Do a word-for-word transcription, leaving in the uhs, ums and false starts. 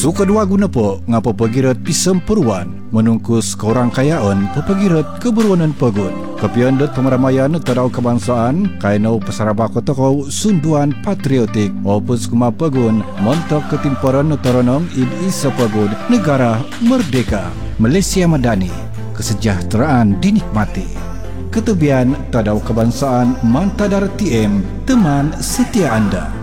Suka dua guna po ngapa pagirat pisemperuan menungkus korang kayaan pepagirat keberuanan pagun. Kepian dot pemeramaian tadau kebangsaan kainau pesarabako tokau sunduan patriotik maupun skuma pagun montok ketimparan toronong id isa pagun negara merdeka Malaysia Madani, kesejahteraan dinikmati. Ketebian tadau kebangsaan Mantadar T M, teman setia anda.